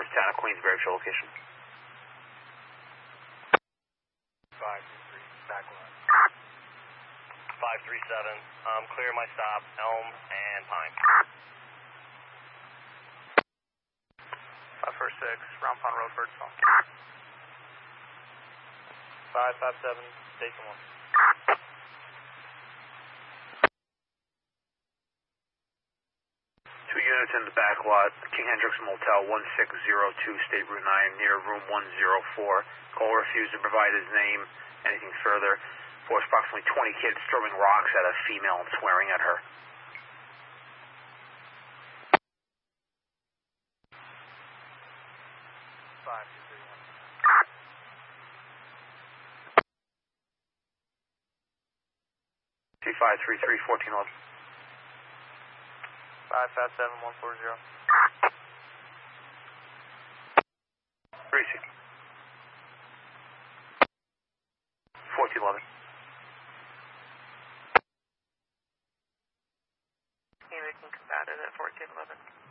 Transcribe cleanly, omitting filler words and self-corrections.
town of Queensbury for your location. 533, back line. 537, clear my stop, Elm and Pine. 546, Round Pond Road, Birdsville. 557, Station 1. 2 units in the back lot, King Hendricks Motel, 1602 State Route 9, near room 104. Call refused to provide his name. Anything further? Forced approximately 20 kids throwing rocks at a female and swearing at her. Five, 2533 1411. 557, 140. Greasy. 1411. They can combat it at 1411.